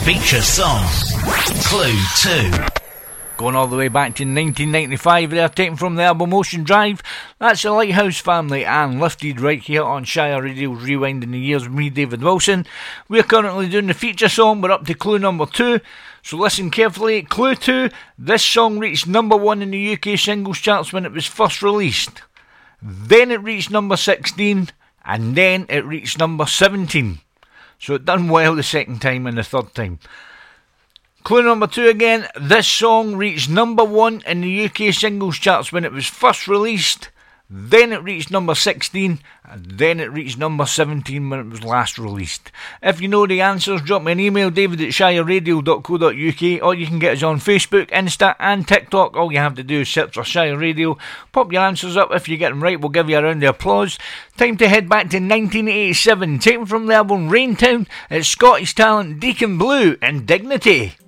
Feature song, Clue 2. Going all the way back to 1995, they're taken from the album Ocean Drive. That's the Lighthouse Family and Lifted right here on Shire Radio's Rewind in the Years with me, David Wilson. We're currently doing the feature song, we're up to clue number 2. So listen carefully. Clue 2, this song reached number 1 in the UK singles charts when it was first released. Then it reached number 16, and then it reached number 17. So it done well the second time and the third time. Clue number 2 again, this song reached number 1 in the UK singles charts when it was first released, then it reached number 16, and then it reached number 17 when it was last released. If you know the answers, drop me an email, david@shireradio.co.uk, or you can get us on Facebook, Insta and TikTok. All you have to do is search for Shire Radio, pop your answers up. If you get them right, we'll give you a round of applause. Time to head back to 1987, taken from the album Raintown. It's Scottish talent Deacon Blue and Dignity.